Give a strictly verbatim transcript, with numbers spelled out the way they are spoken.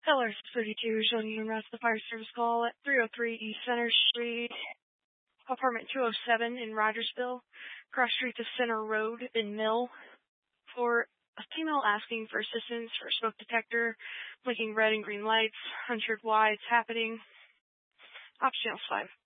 Keller thirty-two, showing you arrest the fire service call at three oh three East Center Street, apartment two oh seven in Rogersville, cross street to Center Road in Mill, for a female asking for assistance for a smoke detector, blinking red and green lights, unsure why it's happening. Optional five.